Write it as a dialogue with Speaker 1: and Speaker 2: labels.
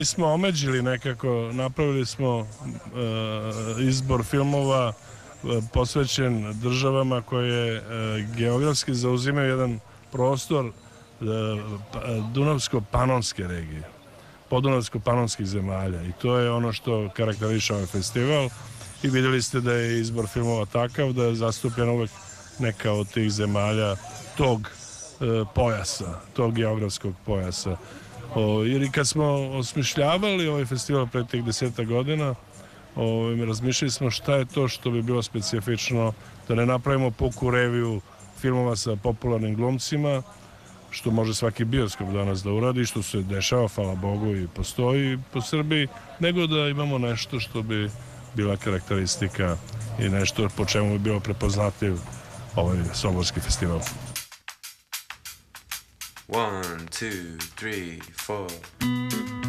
Speaker 1: Mi smo omeđili nekako, napravili smo izbor filmova posvećen državama koje geografski zauzimaju jedan prostor Dunavsko-panonske regije, podunavsko-panonskih zemalja, i to je ono što karakteriše ovaj festival. I vidjeli ste da je izbor filmova takav da je zastupljen uvek neka od tih zemalja tog pojasa, tog geografskog pojasa. Jer i kad smo osmišljavali ovaj festival pre tih 10 godina, razmišljali smo šta je to što bi bilo specifično, da ne napravimo puku reviju filmova sa popularnim glumcima, što može svaki bioskop danas da uradi, što se dešava, hvala Bogu, i postoji po Srbiji, nego da imamo nešto što bi bila karakteristika i nešto po čemu bi bio prepoznatljiv ovaj Somborski festival.
Speaker 2: 1, 2, 3, 4